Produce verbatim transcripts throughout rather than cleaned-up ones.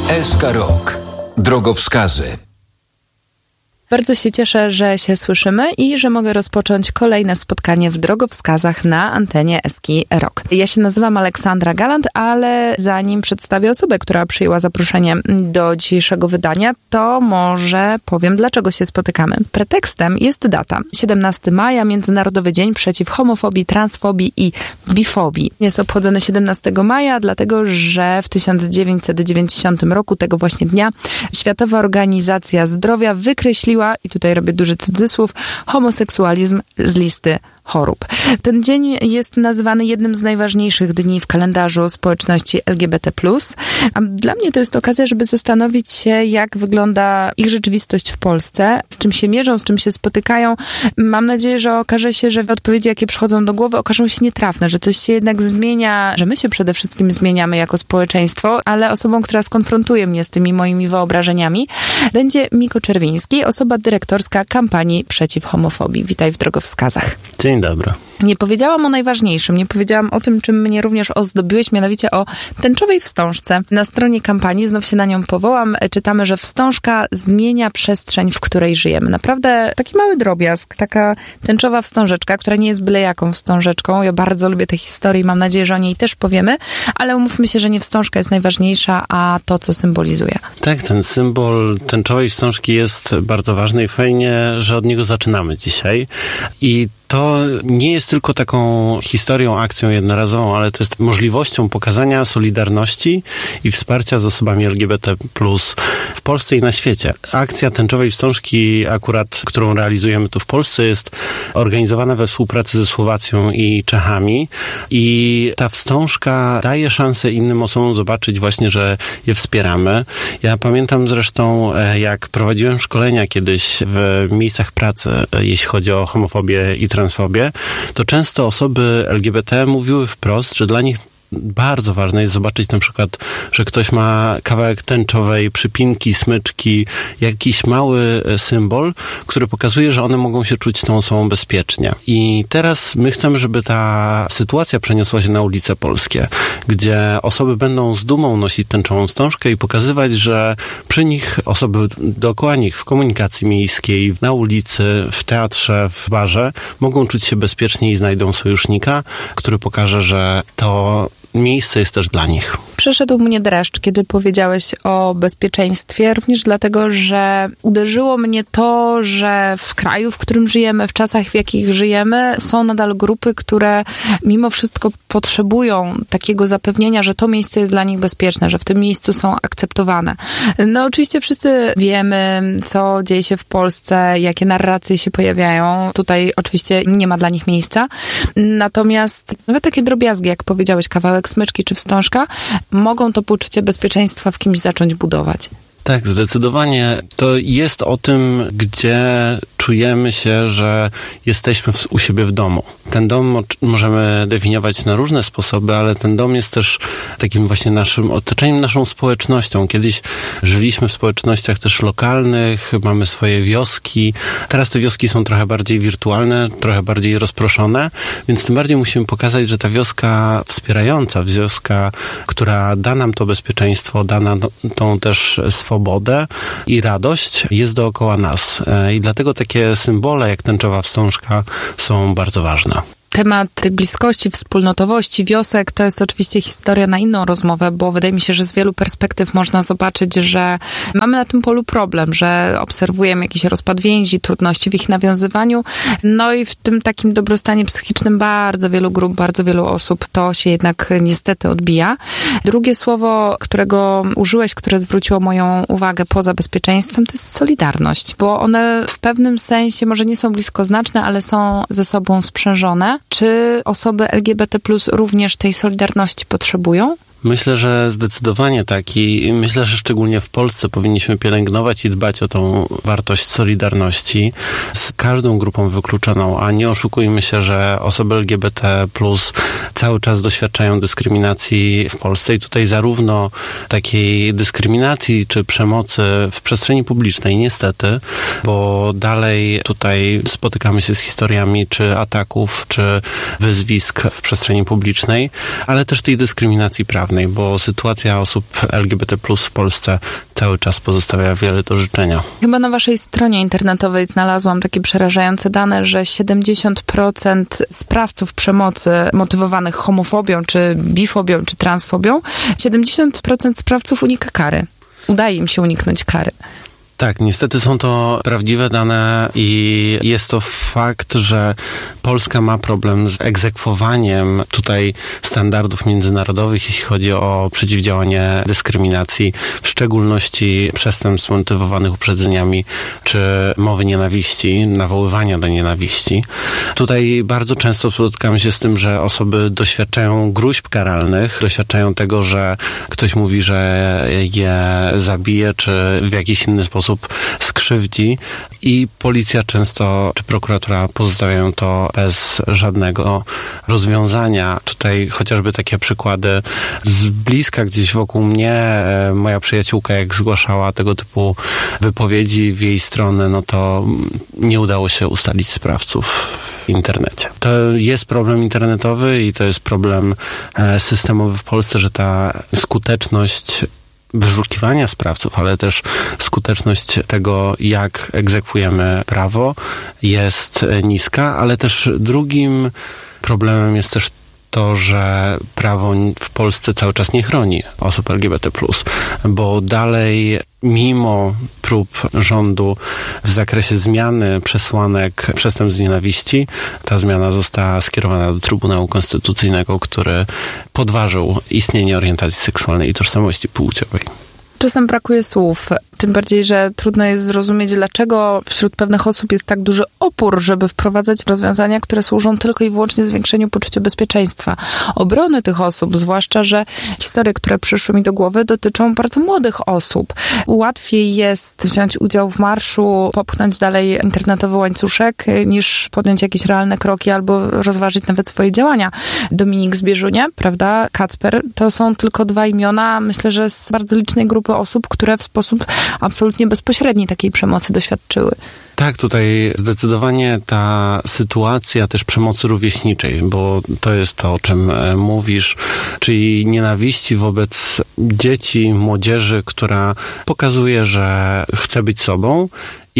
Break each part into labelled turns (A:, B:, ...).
A: S K Rock. Drogowskazy.
B: Bardzo się cieszę, że się słyszymy i że mogę rozpocząć kolejne spotkanie w drogowskazach na antenie S K Rock. Ja się nazywam Aleksandra Galant, ale zanim przedstawię osobę, która przyjęła zaproszenie do dzisiejszego wydania, to może powiem, dlaczego się spotykamy. Pretekstem jest data. siedemnastego maja, Międzynarodowy Dzień przeciw homofobii, transfobii i bifobii. Jest obchodzony siedemnastego maja, dlatego że w tysiąc dziewięćset dziewięćdziesiątym roku, tego właśnie dnia, Światowa Organizacja Zdrowia wykreśliła, i tutaj robię duży cudzysłów, homoseksualizm z listy chorób. Ten dzień jest nazywany jednym z najważniejszych dni w kalendarzu społeczności L G B T plus. A dla mnie to jest okazja, żeby zastanowić się, jak wygląda ich rzeczywistość w Polsce, z czym się mierzą, z czym się spotykają. Mam nadzieję, że okaże się, że odpowiedzi, jakie przychodzą do głowy, okażą się nietrafne, że coś się jednak zmienia, że my się przede wszystkim zmieniamy jako społeczeństwo, ale osobą, która skonfrontuje mnie z tymi moimi wyobrażeniami, będzie Miko Czerwiński, osoba dyrektorska kampanii przeciw homofobii. Witaj w drogowskazach.
C: Dzień dobry.
B: Nie powiedziałam o najważniejszym, nie powiedziałam o tym, czym mnie również ozdobiłeś, mianowicie o tęczowej wstążce. Na stronie kampanii, znów się na nią powołam, czytamy, że wstążka zmienia przestrzeń, w której żyjemy. Naprawdę taki mały drobiazg, taka tęczowa wstążeczka, która nie jest byle jaką wstążeczką. Ja bardzo lubię tę historię i mam nadzieję, że o niej też powiemy, ale umówmy się, że nie wstążka jest najważniejsza, a to, co symbolizuje.
C: Tak, ten symbol tęczowej wstążki jest bardzo ważny i fajnie, że od niego zaczynamy dzisiaj. I to nie jest tylko taką historią, akcją jednorazową, ale to jest możliwością pokazania solidarności i wsparcia z osobami L G B T plus w Polsce i na świecie. Akcja tęczowej wstążki, akurat, którą realizujemy tu w Polsce, jest organizowana we współpracy ze Słowacją i Czechami i ta wstążka daje szansę innym osobom zobaczyć właśnie, że je wspieramy. Ja pamiętam zresztą, jak prowadziłem szkolenia kiedyś w miejscach pracy, jeśli chodzi o homofobię i transfobię, to często osoby L G B T mówiły wprost, że dla nich bardzo ważne jest zobaczyć na przykład, że ktoś ma kawałek tęczowej przypinki, smyczki, jakiś mały symbol, który pokazuje, że one mogą się czuć tą osobą bezpiecznie. I teraz my chcemy, żeby ta sytuacja przeniosła się na ulice polskie, gdzie osoby będą z dumą nosić tęczową wstążkę i pokazywać, że przy nich, osoby dookoła nich w komunikacji miejskiej, na ulicy, w teatrze, w barze mogą czuć się bezpiecznie i znajdą sojusznika, który pokaże, że to miejsce jest też dla nich.
B: Przeszedł mnie dreszcz, kiedy powiedziałeś o bezpieczeństwie, również dlatego, że uderzyło mnie to, że w kraju, w którym żyjemy, w czasach, w jakich żyjemy, są nadal grupy, które mimo wszystko potrzebują takiego zapewnienia, że to miejsce jest dla nich bezpieczne, że w tym miejscu są akceptowane. No oczywiście wszyscy wiemy, co dzieje się w Polsce, jakie narracje się pojawiają. Tutaj oczywiście nie ma dla nich miejsca. Natomiast nawet takie drobiazgi, jak powiedziałeś, kawałek smyczki czy wstążka, mogą to poczucie bezpieczeństwa w kimś zacząć budować.
C: Tak, zdecydowanie. To jest o tym, gdzie czujemy się, że jesteśmy w, u siebie w domu. Ten dom możemy definiować na różne sposoby, ale ten dom jest też takim właśnie naszym otoczeniem, naszą społecznością. Kiedyś żyliśmy w społecznościach też lokalnych, mamy swoje wioski. Teraz te wioski są trochę bardziej wirtualne, trochę bardziej rozproszone, więc tym bardziej musimy pokazać, że ta wioska wspierająca, wioska, która da nam to bezpieczeństwo, da nam tą też swobodę i radość, jest dookoła nas. I dlatego takie symbole jak tęczowa wstążka są bardzo ważne.
B: Temat bliskości, wspólnotowości, wiosek to jest oczywiście historia na inną rozmowę, bo wydaje mi się, że z wielu perspektyw można zobaczyć, że mamy na tym polu problem, że obserwujemy jakiś rozpad więzi, trudności w ich nawiązywaniu, no i w tym takim dobrostanie psychicznym bardzo wielu grup, bardzo wielu osób to się jednak niestety odbija. Drugie słowo, którego użyłeś, które zwróciło moją uwagę poza bezpieczeństwem, to jest solidarność, bo one w pewnym sensie może nie są bliskoznaczne, ale są ze sobą sprzężone. Czy osoby L G B T plus również tej solidarności potrzebują?
C: Myślę, że zdecydowanie tak i myślę, że szczególnie w Polsce powinniśmy pielęgnować i dbać o tą wartość solidarności z każdą grupą wykluczoną, a nie oszukujmy się, że osoby L G B T plus cały czas doświadczają dyskryminacji w Polsce i tutaj zarówno takiej dyskryminacji czy przemocy w przestrzeni publicznej niestety, bo dalej tutaj spotykamy się z historiami czy ataków, czy wyzwisk w przestrzeni publicznej, ale też tej dyskryminacji prawnej. prawnej, bo sytuacja osób L G B T plus w Polsce cały czas pozostawia wiele do życzenia.
B: Chyba na waszej stronie internetowej znalazłam takie przerażające dane, że siedemdziesiąt procent sprawców przemocy motywowanych homofobią, czy bifobią, czy transfobią, siedemdziesiąt procent sprawców unika kary. Udaje im się uniknąć kary.
C: Tak, niestety są to prawdziwe dane i jest to fakt, że Polska ma problem z egzekwowaniem tutaj standardów międzynarodowych, jeśli chodzi o przeciwdziałanie dyskryminacji, w szczególności przestępstw motywowanych uprzedzeniami czy mowy nienawiści, nawoływania do nienawiści. Tutaj bardzo często spotykamy się z tym, że osoby doświadczają gróźb karalnych, doświadczają tego, że ktoś mówi, że je zabije, czy w jakiś inny sposób skrzywdzi i policja często, czy prokuratura pozostawiają to bez żadnego rozwiązania. Tutaj chociażby takie przykłady z bliska gdzieś wokół mnie, moja przyjaciółka jak zgłaszała tego typu wypowiedzi w jej stronę, no to nie udało się ustalić sprawców w internecie. To jest problem internetowy i to jest problem systemowy w Polsce, że ta skuteczność wyszukiwania sprawców, ale też skuteczność tego, jak egzekwujemy prawo, jest niska, ale też drugim problemem jest też to, że prawo w Polsce cały czas nie chroni osób L G B T plus, bo dalej mimo prób rządu w zakresie zmiany przesłanek przestępstw z nienawiści, ta zmiana została skierowana do Trybunału Konstytucyjnego, który podważył istnienie orientacji seksualnej i tożsamości płciowej.
B: Czasem brakuje słów, tym bardziej, że trudno jest zrozumieć, dlaczego wśród pewnych osób jest tak duży opór, żeby wprowadzać rozwiązania, które służą tylko i wyłącznie zwiększeniu poczucia bezpieczeństwa. Obrony tych osób, zwłaszcza, że historie, które przyszły mi do głowy, dotyczą bardzo młodych osób. Łatwiej jest wziąć udział w marszu, popchnąć dalej internetowy łańcuszek, niż podjąć jakieś realne kroki albo rozważyć nawet swoje działania. Dominik Zbierzunia, prawda, Kacper, to są tylko dwa imiona, myślę, że z bardzo licznej grupy osób, które w sposób absolutnie bezpośredni takiej przemocy doświadczyły.
C: Tak, tutaj zdecydowanie ta sytuacja też przemocy rówieśniczej, bo to jest to, o czym mówisz, czyli nienawiści wobec dzieci, młodzieży, która pokazuje, że chce być sobą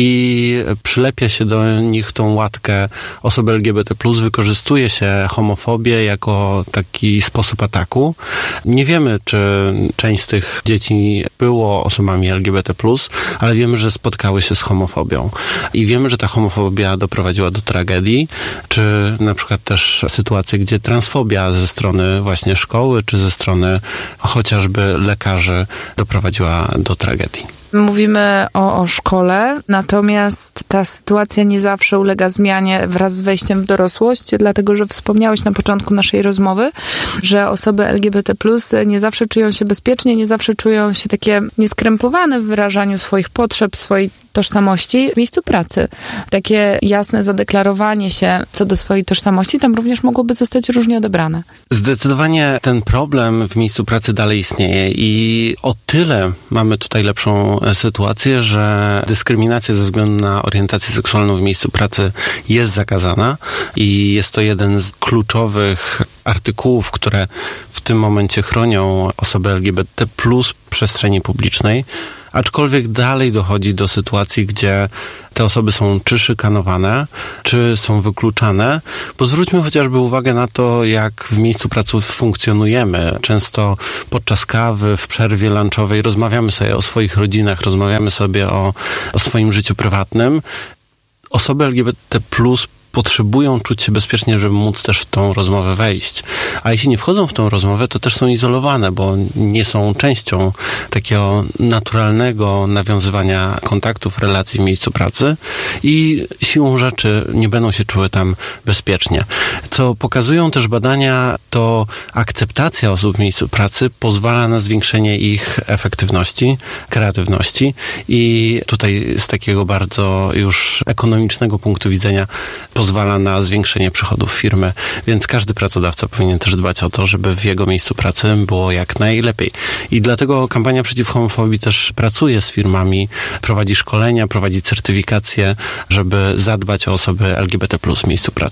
C: i przylepia się do nich tą łatkę osoby L G B T plus, wykorzystuje się homofobię jako taki sposób ataku. Nie wiemy, czy część z tych dzieci było osobami L G B T plus, ale wiemy, że spotkały się z homofobią. I wiemy, że ta homofobia doprowadziła do tragedii, czy na przykład też sytuacje, gdzie transfobia ze strony właśnie szkoły, czy ze strony chociażby lekarzy doprowadziła do tragedii.
B: Mówimy o, o szkole, natomiast ta sytuacja nie zawsze ulega zmianie wraz z wejściem w dorosłość, dlatego że wspomniałeś na początku naszej rozmowy, że osoby L G B T plus nie zawsze czują się bezpiecznie, nie zawsze czują się takie nieskrępowane w wyrażaniu swoich potrzeb, swojej tożsamości w miejscu pracy. Takie jasne zadeklarowanie się co do swojej tożsamości tam również mogłoby zostać różnie odebrane.
C: Zdecydowanie ten problem w miejscu pracy dalej istnieje i o tyle mamy tutaj lepszą sytuację, że dyskryminacja ze względu na orientację seksualną w miejscu pracy jest zakazana i jest to jeden z kluczowych artykułów, które w tym momencie chronią osoby L G B T plus w przestrzeni publicznej. Aczkolwiek dalej dochodzi do sytuacji, gdzie te osoby są czy szykanowane, czy są wykluczane, bo zwróćmy chociażby uwagę na to, jak w miejscu pracy funkcjonujemy. Często podczas kawy, w przerwie lunchowej rozmawiamy sobie o swoich rodzinach, rozmawiamy sobie o, o swoim życiu prywatnym. Osoby L G B T plus potrzebują czuć się bezpiecznie, żeby móc też w tą rozmowę wejść. A jeśli nie wchodzą w tą rozmowę, to też są izolowane, bo nie są częścią takiego naturalnego nawiązywania kontaktów, relacji w miejscu pracy i siłą rzeczy nie będą się czuły tam bezpiecznie. Co pokazują też badania, to akceptacja osób w miejscu pracy pozwala na zwiększenie ich efektywności, kreatywności i tutaj z takiego bardzo już ekonomicznego punktu widzenia pozwala na zwiększenie przychodów firmy, więc każdy pracodawca powinien też dbać o to, żeby w jego miejscu pracy było jak najlepiej. I dlatego kampania przeciw homofobii też pracuje z firmami, prowadzi szkolenia, prowadzi certyfikacje, żeby zadbać o osoby L G B T plus w miejscu pracy.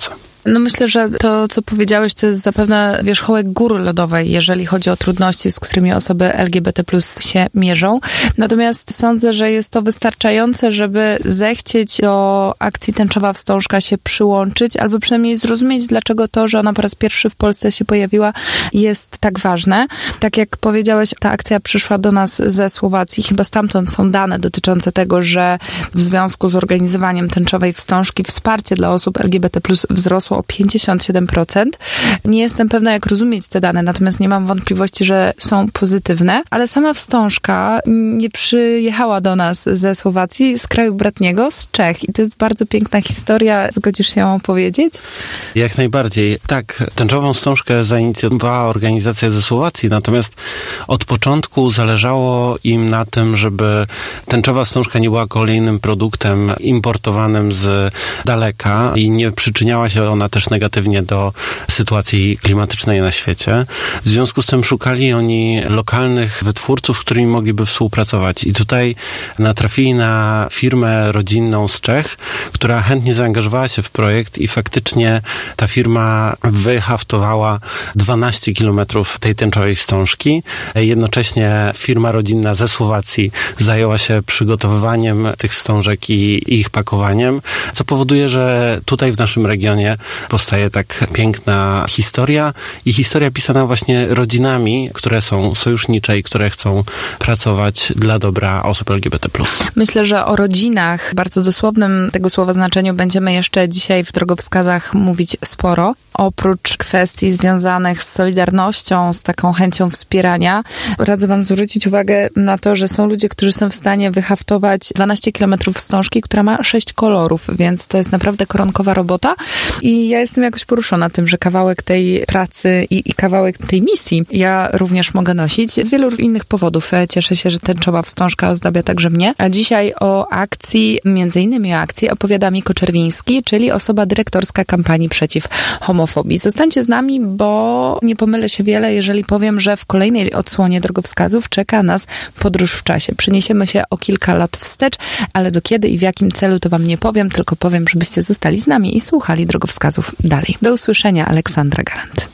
B: No myślę, że to, co powiedziałeś, to jest zapewne wierzchołek góry lodowej, jeżeli chodzi o trudności, z którymi osoby L G B T plus się mierzą. Natomiast sądzę, że jest to wystarczające, żeby zechcieć do akcji Tęczowa Wstążka się przyłączyć, albo przynajmniej zrozumieć, dlaczego to, że ona po raz pierwszy w Polsce się pojawiła, jest tak ważne. Tak jak powiedziałeś, ta akcja przyszła do nas ze Słowacji. Chyba stamtąd są dane dotyczące tego, że w związku z organizowaniem Tęczowej Wstążki wsparcie dla osób L G B T plus wzrosło o pięćdziesiąt siedem procent. Nie jestem pewna, jak rozumieć te dane, natomiast nie mam wątpliwości, że są pozytywne, ale sama wstążka nie przyjechała do nas ze Słowacji, z kraju bratniego, z Czech. I to jest bardzo piękna historia. Zgodzisz się ją opowiedzieć?
C: Jak najbardziej. Tak, Tęczową Wstążkę zainicjowała organizacja ze Słowacji, natomiast od początku zależało im na tym, żeby Tęczowa Wstążka nie była kolejnym produktem importowanym z daleka i nie przyczyniała się ona też negatywnie do sytuacji klimatycznej na świecie. W związku z tym szukali oni lokalnych wytwórców, z którymi mogliby współpracować. I tutaj natrafili na firmę rodzinną z Czech, która chętnie zaangażowała się w projekt i faktycznie ta firma wyhaftowała dwanaście kilometrów tej tęczowej wstążki. Jednocześnie firma rodzinna ze Słowacji zajęła się przygotowywaniem tych wstążek i ich pakowaniem, co powoduje, że tutaj w naszym regionie powstaje tak piękna historia i historia pisana właśnie rodzinami, które są sojusznicze i które chcą pracować dla dobra osób L G B T plus.
B: Myślę, że o rodzinach, bardzo dosłownym tego słowa znaczeniu, będziemy jeszcze dzisiaj w drogowskazach mówić sporo. Oprócz kwestii związanych z solidarnością, z taką chęcią wspierania, radzę wam zwrócić uwagę na to, że są ludzie, którzy są w stanie wyhaftować dwanaście kilometrów wstążki, która ma sześć kolorów, więc to jest naprawdę koronkowa robota. I ja jestem jakoś poruszona tym, że kawałek tej pracy i, i kawałek tej misji ja również mogę nosić. Z wielu innych powodów cieszę się, że Tęczowa Wstążka ozdabia także mnie. A dzisiaj o akcji, między innymi o akcji opowiada Miko Czerwiński, czyli osoba dyrektorska kampanii przeciw homofobii. Zostańcie z nami, bo nie pomylę się wiele, jeżeli powiem, że w kolejnej odsłonie drogowskazów czeka nas podróż w czasie. Przeniesiemy się o kilka lat wstecz, ale do kiedy i w jakim celu to wam nie powiem, tylko powiem, żebyście zostali z nami i słuchali drogowskazów dalej. Do usłyszenia, Aleksandra Galant.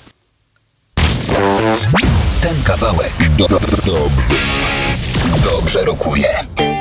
A: Ten kawałek do, do, dobrze, dobrze rokuje.